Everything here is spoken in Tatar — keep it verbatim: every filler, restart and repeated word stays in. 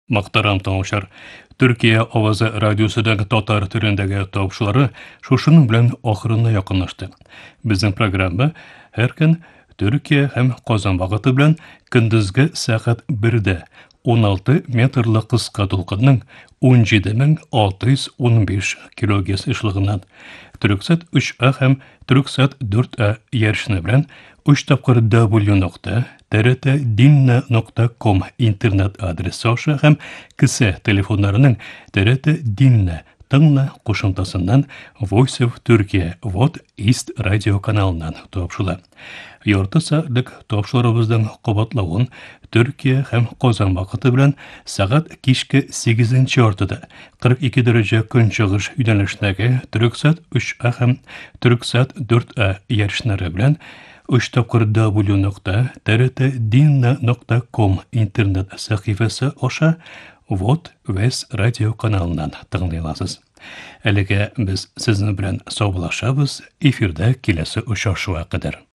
Мактарам таңышар. Türkiye Avazı Radyosu'daki Tatar türündeki topşuları şuşunun bilen ahırına yakınlaştı. Bizim programı her gün Türkiye hem Kazan vaqti bilen gündüzgi saat birde on altı metrli kıska dolqının on yedi bin altı yüz on beş kilohertz ışığından Türksat üç A hem Türksat dört A yarışını bilen üç tapqır w nokta t r t dinna nokta com internet adresi aşağı hem kısa telefonlarının T R T Dinna Tыңна qoşuntasından Voice of Turkey What East Radio kanalından topşula. Yorta saatlik topşularımızdan qabatlawın Türkiye hem Kazan vaqti bilen saat kişki sekizinci ortada qirq ikki derece gün çığış yönelişindeki Türksat üç A hem Türksat dört A yarışları bilen üç tapqır w nokta t r t dinna nokta com internet sahifesi aşağı Vot West Radio kanalından tыңлыйласыз. Әлегә без сезнең белән саубуллашабыз, эфирдә киләсе очрашуга кадәр.